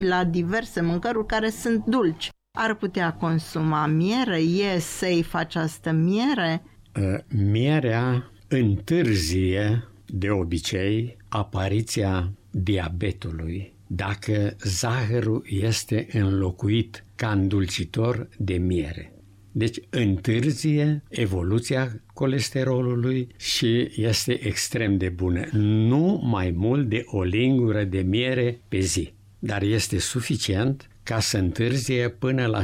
la diverse mâncăruri care sunt dulci. Ar putea consuma miere? E safe această miere? Mierea întârzie de obicei apariția diabetului dacă zahărul este înlocuit ca îndulcitor de miere. Deci întârzie evoluția colesterolului și este extrem de bună. Nu mai mult de o lingură de miere pe zi, dar este suficient ca să întârzie până la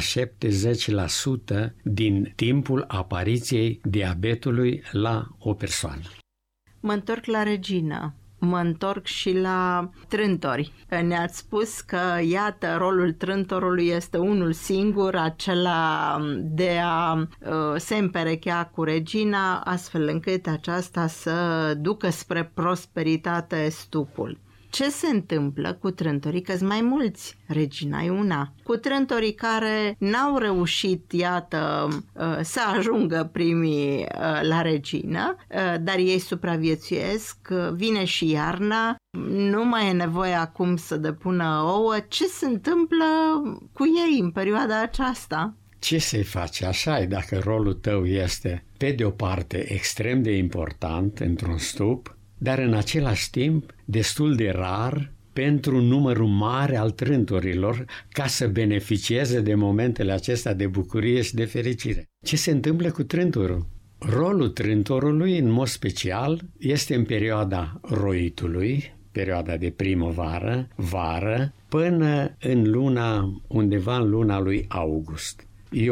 70% din timpul apariției diabetului la o persoană. Mă întorc la Regina. Mă întorc și la trântori. Ne-ați spus că, iată, rolul trântorului este unul singur, acela de a se împerechea cu Regina, astfel încât aceasta să ducă spre prosperitate stupul. Ce se întâmplă cu trântorii? Că-s mai mulți, Regina e una. Cu trântorii care n-au reușit, iată, să ajungă primii la Regină, dar ei supraviețuiesc, vine și iarna, nu mai e nevoie acum să depună ouă. Ce se întâmplă cu ei în perioada aceasta? Ce să-i faci? Așa e, dacă rolul tău este, pe de o parte, extrem de important într-un stup, dar în același timp destul de rar pentru numărul mare al trântorilor ca să beneficieze de momentele acestea de bucurie și de fericire. Ce se întâmplă cu trântorul? Rolul trântorului, în mod special, este în perioada roitului, perioada de primăvară, vară, până undeva în luna lui august. E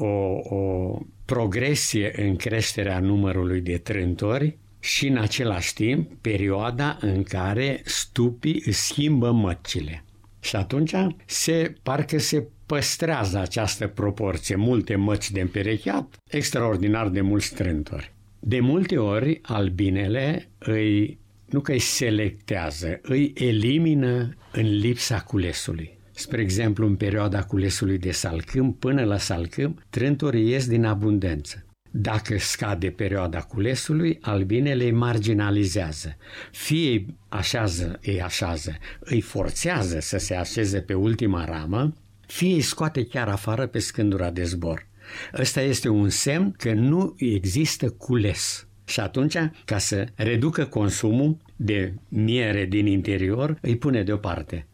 o progresie în creșterea numărului de trântori și în același timp perioada în care stupii își schimbă măcile. Și atunci parcă se păstrează această proporție, multe măci de împerecheat, extraordinar de mulți trântori. De multe ori albinele nu că îi selectează, îi elimină în lipsa culesului. Spre exemplu, în perioada culesului de salcâm, până la salcâm, trântorii ies din abundență. Dacă scade perioada culesului, albinele îi marginalizează. Fie îi așează, îi forțează să se așeze pe ultima ramă, fie îi scoate chiar afară pe scândura de zbor. Ăsta este un semn că nu există cules. Și atunci, ca să reducă consumul de miere din interior, îi pune deoparte.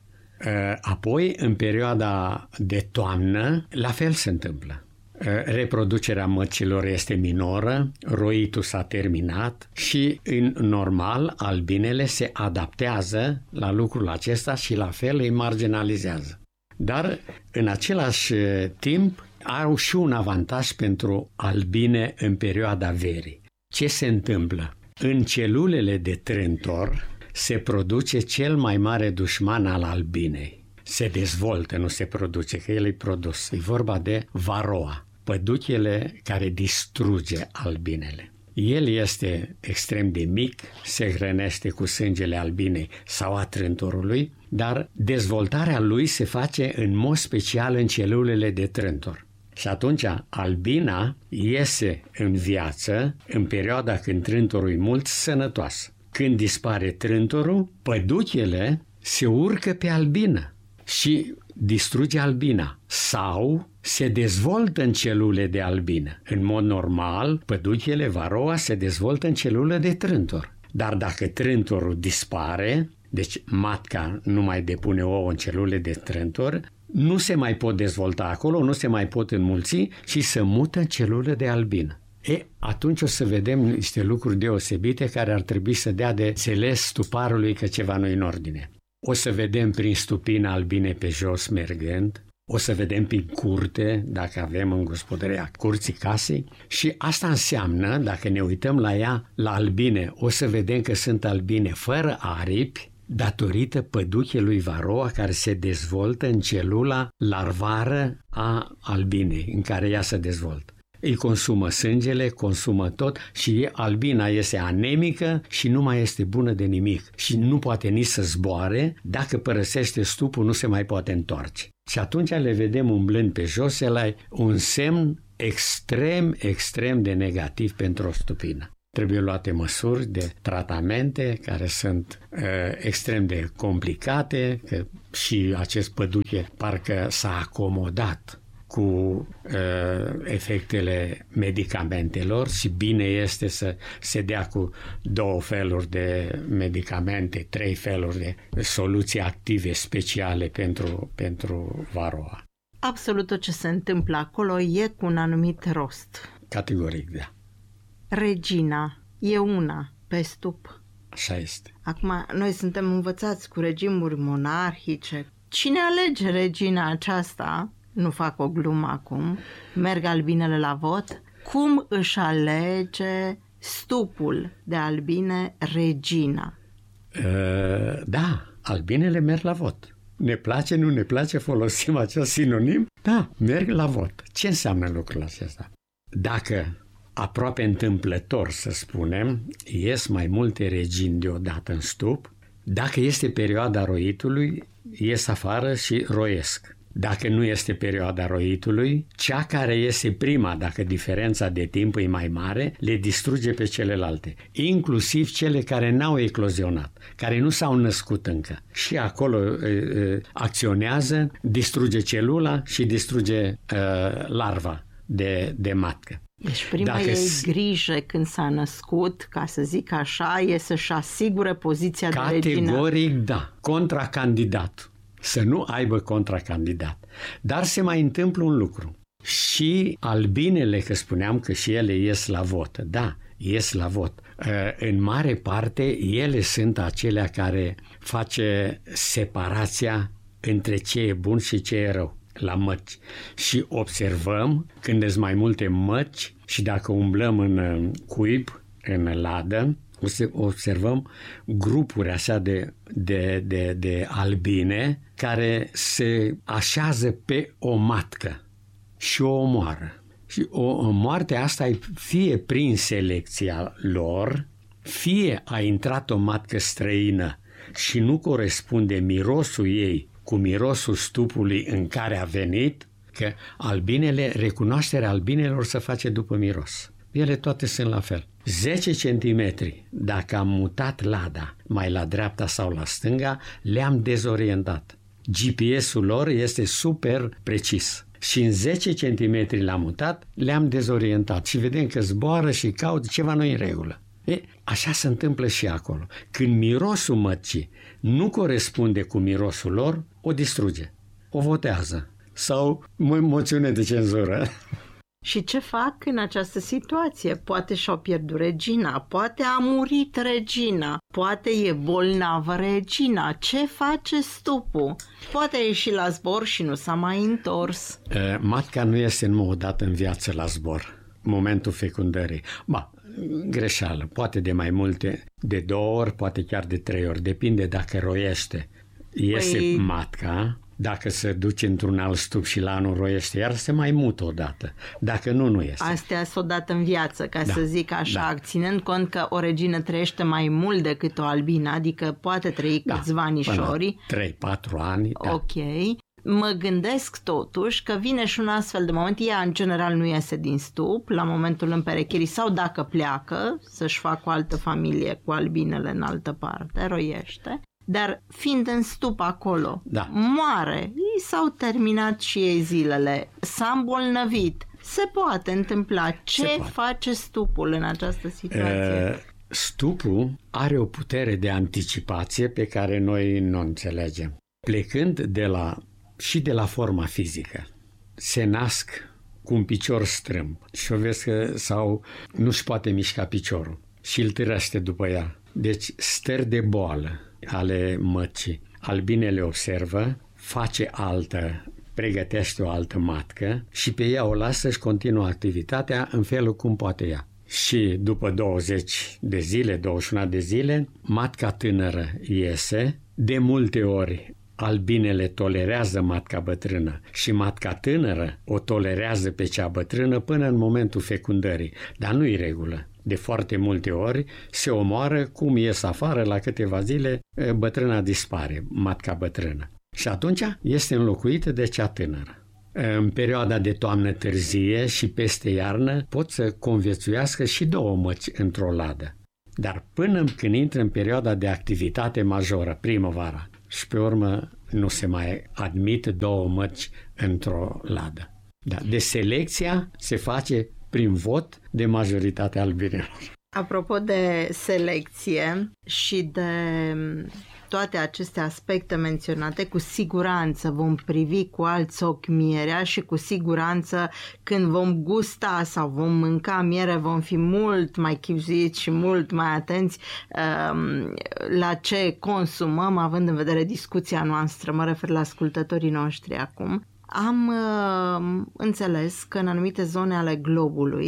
Apoi, în perioada de toamnă, la fel se întâmplă. Reproducerea măcilor este minoră, roitul s-a terminat și, în normal, albinele se adaptează la lucrul acesta și la fel îi marginalizează. Dar, în același timp, au și un avantaj pentru albine în perioada verii. Ce se întâmplă? În celulele de trântor se produce cel mai mare dușman al albinei. Se dezvoltă, nu se produce, că el e produs. E vorba de varoa, păduchele care distruge albinele. El este extrem de mic, se hrănește cu sângele albinei sau a trântorului, dar dezvoltarea lui se face în mod special în celulele de trântor. Și atunci albina iese în viață în perioada când trântorul e mult sănătoasă. Când dispare trântorul, păduchele se urcă pe albină și distruge albina sau se dezvoltă în celule de albină. În mod normal, păduchele, varoa, se dezvoltă în celule de trântor. Dar dacă trântorul dispare, deci matca nu mai depune ouă în celule de trântor, nu se mai pot dezvolta acolo, nu se mai pot înmulți și se mută în celule de albină. Atunci o să vedem niște lucruri deosebite care ar trebui să dea de înțeles stuparului că ceva nu e în ordine. O să vedem prin stupina albine pe jos mergând, o să vedem prin curte, dacă avem în gospodăria curții casei, și asta înseamnă, dacă ne uităm la ea, la albine, o să vedem că sunt albine fără aripi, datorită păduchelui varoa care se dezvoltă în celula larvară a albinei, în care ea se dezvoltă. Îi consumă sângele, consumă tot și albina este anemică și nu mai este bună de nimic și nu poate nici să zboare, dacă părăsește stupul nu se mai poate întoarce. Și atunci le vedem umblând pe jos, el e un semn extrem, extrem de negativ pentru o stupină. Trebuie luate măsuri de tratamente care sunt extrem de complicate, că și acest păduche parcă s-a acomodat cu efectele medicamentelor și bine este să se dea cu 2 feluri de medicamente, 3 feluri de soluții active speciale pentru varoa. Absolut tot ce se întâmplă acolo e cu un anumit rost. Categoric, da. Regina e una pe stup. Așa este. Acum, noi suntem învățați cu regimuri monarhice. Cine alege regina aceasta? Nu fac o glumă acum. Merg albinele la vot. Cum își alege stupul de albine regina? Da, albinele merg la vot. Ne place, nu ne place, folosim acest sinonim? Da, merg la vot. Ce înseamnă lucrul acesta? Dacă aproape întâmplător, să spunem, ies mai multe regini deodată în stup, dacă este perioada roitului, ies afară și roiesc. Dacă nu este perioada roitului, cea care iese prima, dacă diferența de timp e mai mare, le distruge pe celelalte, inclusiv cele care n-au eclozionat, care nu s-au născut încă. Și acolo acționează, distruge celula și distruge larva de matcă. Deci prima ei grijă când s-a născut, ca să zic așa, e să-și asigure poziția de regină. Categoric da, contracandidat. Să nu aibă contracandidat. Dar se mai întâmplă un lucru. Și albinele, că spuneam că și ele ies la vot. Da, ies la vot. În mare parte, ele sunt acelea care face separația între ce e bun și ce e rău la măci. Și observăm când sunt mai multe măci și dacă umblăm în cuib, în ladă, observăm grupuri așa de albine care se așează pe o matcă și o omoară. Și moartea asta e fie prin selecția lor, fie a intrat o matcă străină și nu corespunde mirosul ei cu mirosul stupului în care a venit, că recunoașterea albinelor se face după miros. Ele toate sunt la fel. 10 centimetri, dacă am mutat lada mai la dreapta sau la stânga, le-am dezorientat. GPS-ul lor este super precis. Și în 10 centimetri l-am mutat, le-am dezorientat. Și vedem că zboară și caut ceva nu în regulă. Așa se întâmplă și acolo. Când mirosul măcii nu corespunde cu mirosul lor, o distruge. O votează. Sau moțiune de cenzură. Și ce fac în această situație? Poate și-au pierdut regina, poate a murit regina, poate e bolnavă regina. Ce face stupul? Poate a ieșit la zbor și nu s-a mai întors. Matca nu este numai o dată în viață la zbor, momentul fecundării. Greșeală, poate de mai multe, de 2 ori, poate chiar de 3 ori, depinde dacă roiește. Iese matca. Dacă se duce într-un alt stup și la anul roiește, iar se mai mută odată. Dacă nu este. Astea sunt odată în viață, ca să zic așa, ținând cont că o regină trăiește mai mult decât o albină, adică poate trăi câțiva anișori. 3-4 ani. Ok. Mă gândesc totuși că vine și un astfel de moment, ea în general nu iese din stup la momentul împerecherii sau dacă pleacă să-și facă o altă familie cu albinele în altă parte, roiește. Dar fiind în stup acolo, moare, i s-au terminat și ei zilele, s-a îmbolnăvit, se poate întâmpla. Ce face stupul în această situație? Stupul are o putere de anticipație pe care noi nu înțelegem. Plecând de la forma fizică, se nasc cu un picior strâmb și o vezi că sau nu-și poate mișca piciorul și îl târăște după ea. Deci stări de boală ale măcii. Albinele observă, face pregătește o altă matcă și pe ea o lasă și continuă activitatea în felul cum poate ea. Și după 20 de zile, 21 de zile, matca tânără iese. De multe ori albinele tolerează matca bătrână și matca tânără o tolerează pe cea bătrână până în momentul fecundării, dar nu-i regulă. De foarte multe ori se omoară, cum ies afară, la câteva zile bătrâna dispare, matca bătrână. Și atunci este înlocuită de cea tânără. În perioada de toamnă târzie și peste iarnă pot să conviețuiască și 2 măci într-o ladă. Dar până când intră în perioada de activitate majoră, primăvara, și pe urmă nu se mai admit 2 măci într-o ladă. Da, de selecția se face prin vot de majoritatea albinelor. Apropo de selecție și de toate aceste aspecte menționate, cu siguranță vom privi cu alți ochi mierea și cu siguranță când vom gusta sau vom mânca miere vom fi mult mai chibzuiți și mult mai atenți la ce consumăm, având în vedere discuția noastră, mă refer la ascultătorii noștri acum. Am înțeles că în anumite zone ale globului,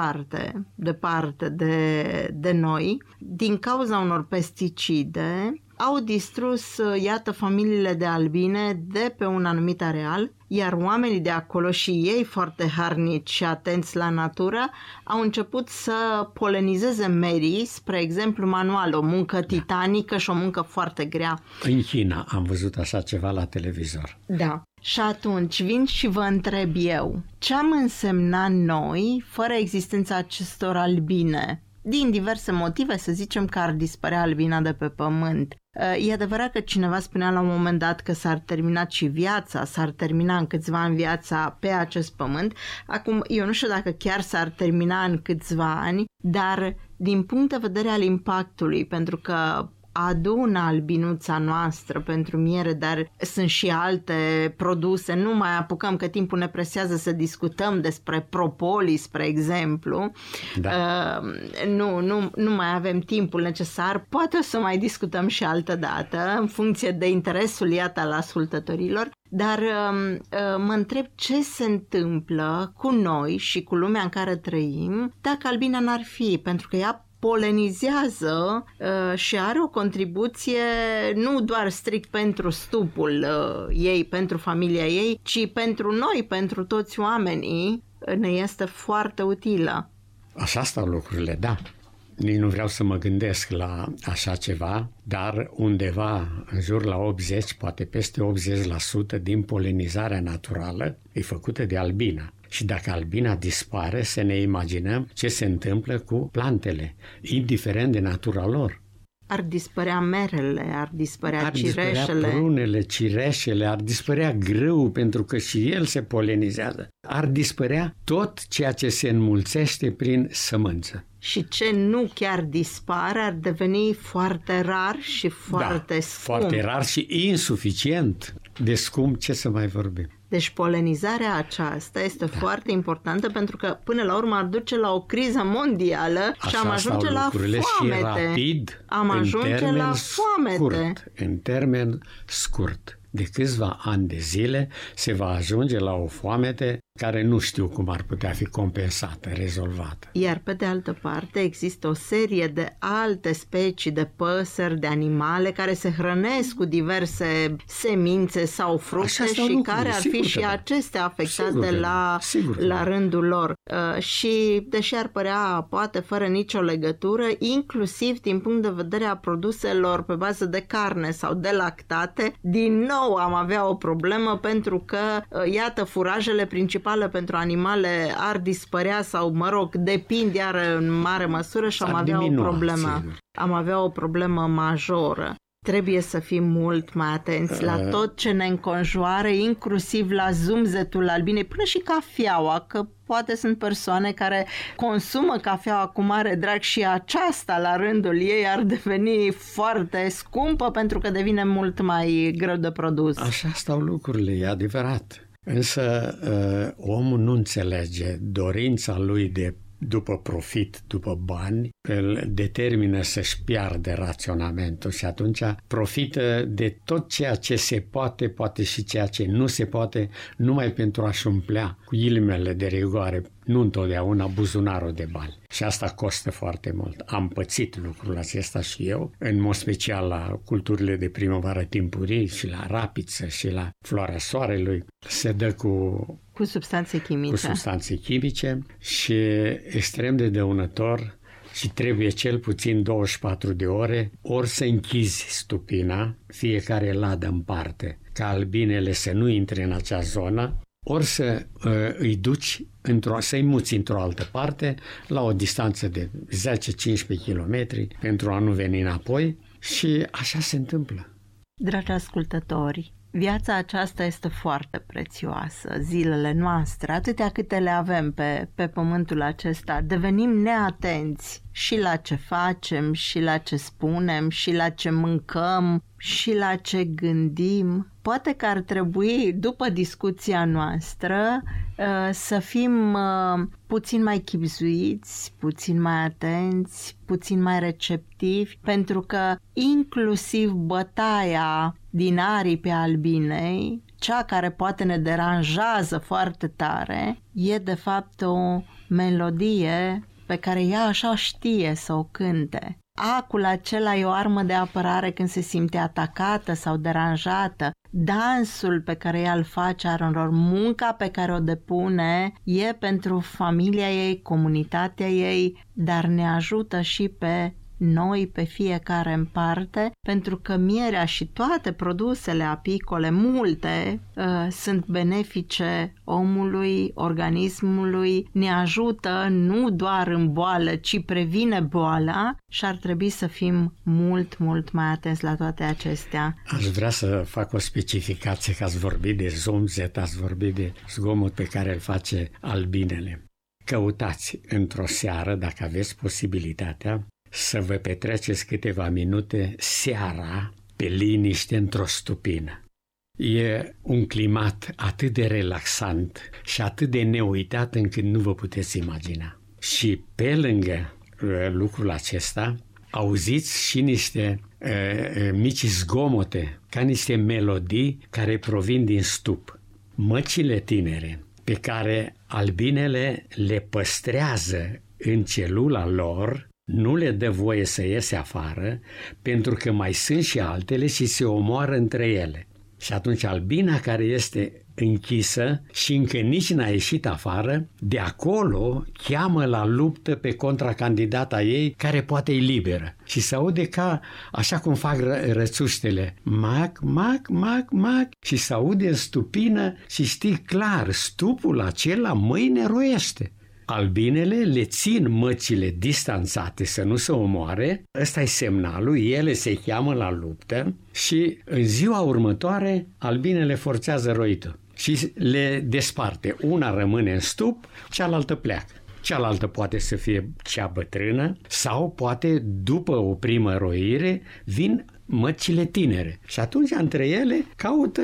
departe de noi, din cauza unor pesticide, au distrus, iată, familiile de albine de pe un anumit areal, iar oamenii de acolo și ei foarte harnici și atenți la natură au început să polenizeze merii, spre exemplu manual, o muncă titanică și o muncă foarte grea. În China am văzut așa ceva la televizor. Da. Și atunci vin și vă întreb eu, ce am însemnat noi fără existența acestor albine? Din diverse motive, să zicem că ar dispărea albina de pe pământ. E adevărat că cineva spunea la un moment dat că s-ar termina și viața, s-ar termina în câțiva ani viața pe acest pământ. Acum, eu nu știu dacă chiar s-ar termina în câțiva ani, dar din punct de vedere al impactului, pentru că adună albinuța noastră pentru miere, dar sunt și alte produse. Nu mai apucăm, că timpul ne presează să discutăm despre propolis, spre exemplu. Da. Nu mai avem timpul necesar. Poate o să mai discutăm și altă dată, în funcție de interesul, iată, al ascultătorilor. Dar mă întreb ce se întâmplă cu noi și cu lumea în care trăim dacă albina n-ar fi, pentru că ea polenizează și are o contribuție nu doar strict pentru stupul ei, pentru familia ei, ci pentru noi, pentru toți oamenii, ne este foarte utilă. Așa stau lucrurile, da. Nici nu vreau să mă gândesc la așa ceva, dar undeva în jur la 80, poate peste 80% din polenizarea naturală e făcută de albina. Și dacă albina dispare, să ne imaginăm ce se întâmplă cu plantele, indiferent de natura lor. Ar dispărea merele, ar dispărea cireșele. Ar dispărea prunele, cireșele, ar dispărea grâul, pentru că și el se polenizează. Ar dispărea tot ceea ce se înmulțește prin sămânță. Și ce nu chiar dispare ar deveni foarte rar și foarte scump. Foarte rar și insuficient de scump, ce să mai vorbim. Deci polenizarea aceasta este foarte importantă, pentru că până la urmă ar duce la o criză mondială. Așa și am ajunge la foamete. Și rapid, am ajunge la foamete. În termen scurt. De câțiva ani de zile se va ajunge la o foamete care nu știu cum ar putea fi compensată, rezolvată. Iar pe de altă parte există o serie de alte specii de păsări, de animale care se hrănesc cu diverse semințe sau fructe și care ar fi și acestea afectate la rândul lor. Și deși ar părea poate fără nicio legătură, inclusiv din punct de vedere a produselor pe bază de carne sau de lactate, din nou am avea o problemă, pentru că, iată, furajele principale pentru animale ar dispărea sau, mă rog, depind iar în mare măsură și am avea o problemă. Am avea o problemă majoră. Trebuie să fim mult mai atenți la tot ce ne înconjoară, inclusiv la zumzetul albinei, până și cafeaua, că poate sunt persoane care consumă cafeaua cu mare drag și aceasta la rândul ei ar deveni foarte scumpă pentru că devine mult mai greu de produs. Așa stau lucrurile, e adevărat. Însă omul nu înțelege dorința lui după profit, după bani, îl determină să-și piardă raționamentul și atunci profită de tot ceea ce se poate, poate și ceea ce nu se poate, numai pentru a-și umplea cu ghilimele de rigoare, nu întotdeauna, buzunarul de bani. Și asta costă foarte mult. Am pățit lucrul acesta și eu, în mod special la culturile de primăvară timpurii și la rapiță și la floarea soarelui. Se dă cu substanțe chimice. Cu substanțe chimice și extrem de dăunător și trebuie cel puțin 24 de ore ori să închizi stupina, fiecare ladă în parte, ca albinele să nu intre în acea zonă, ori să îi duci să-i muți într-o altă parte, la o distanță de 10-15 km, pentru a nu veni înapoi, și așa se întâmplă. Dragi ascultători, viața aceasta este foarte prețioasă, zilele noastre, atâtea câte le avem pe pământul acesta, devenim neatenți și la ce facem, și la ce spunem, și la ce mâncăm, și la ce gândim. Poate că ar trebui, după discuția noastră, să fim puțin mai chibzuiți, puțin mai atenți, puțin mai receptivi, pentru că inclusiv bătaia din aripii albinei, cea care poate ne deranjează foarte tare, e de fapt o melodie pe care ea așa știe să o cânte. Acul acela e o armă de apărare când se simte atacată sau deranjată. Dansul pe care ea îl face are munca pe care o depune e pentru familia ei, comunitatea ei, dar ne ajută și pe noi, pe fiecare în parte, pentru că mierea și toate produsele apicole, multe, sunt benefice omului, organismului, ne ajută nu doar în boală, ci previne boala și ar trebui să fim mult, mult mai atenți la toate acestea. Aș vrea să fac o specificație, că ați vorbit de zumzet, ați vorbit de zgomot pe care îl face albinele. Căutați într-o seară, dacă aveți posibilitatea, să vă petreceți câteva minute seara pe liniște într-o stupină. E un climat atât de relaxant și atât de neuitat încât nu vă puteți imagina. Și pe lângă lucrul acesta, auziți și niște mici zgomote, ca niște melodii care provin din stup. Măcile tinere pe care albinele le păstrează în celula lor, nu le dă voie să iese afară, pentru că mai sunt și altele și se omoară între ele. Și atunci albina care este închisă și încă nici n-a ieșit afară, de acolo cheamă la luptă pe contracandidata ei, care poate e liberă. Și se aude ca, așa cum fac rățuștele, mac, mac, mac, mac, și se aude în stupină și știi clar, stupul acela mâine roiește. Albinele le țin măcile distanțate să nu se omoare, ăsta e semnalul, ele se cheamă la luptă și în ziua următoare albinele forțează roitul și le desparte. Una rămâne în stup, cealaltă pleacă. Cealaltă poate să fie cea bătrână sau poate după o primă roire vin măcile tinere și atunci între ele caută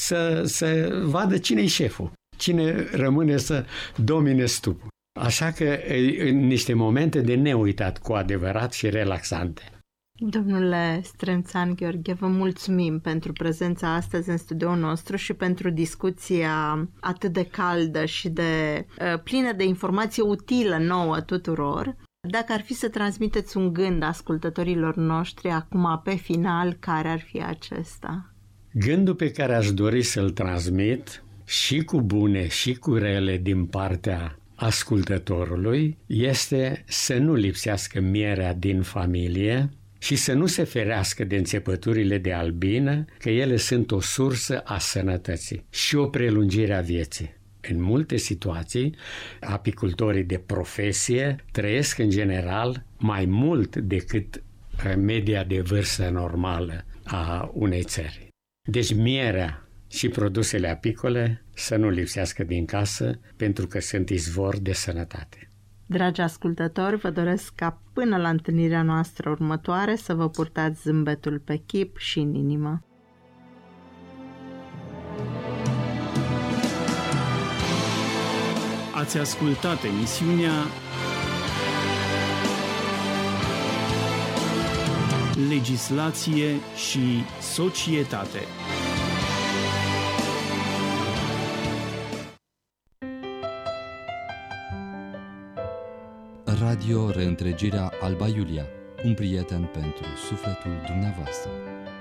să vadă cine-i șeful, cine rămâne să domine stupul. Așa că în niște momente de neuitat cu adevărat și relaxante. Domnule Stremțan Gheorghe, vă mulțumim pentru prezența astăzi în studioul nostru și pentru discuția atât de caldă și de plină de informație utilă nouă tuturor. Dacă ar fi să transmiteți un gând ascultătorilor noștri acum pe final, care ar fi acesta? Gândul pe care aș dori să-l transmit și cu bune și cu rele din partea ascultătorului este să nu lipsească mierea din familie și să nu se ferească de înțepăturile de albină, că ele sunt o sursă a sănătății și o prelungire a vieții. În multe situații, apicultorii de profesie trăiesc în general mai mult decât media de vârstă normală a unei țări. Deci mierea și produsele apicole să nu lipsească din casă, pentru că sunt izvor de sănătate. Dragi ascultători, vă doresc ca până la întâlnirea noastră următoare să vă purtați zâmbetul pe chip și în inimă. Ați ascultat emisiunea Legislație și Societate. Radio Reîntregirea Alba Iulia, un prieten pentru sufletul dumneavoastră.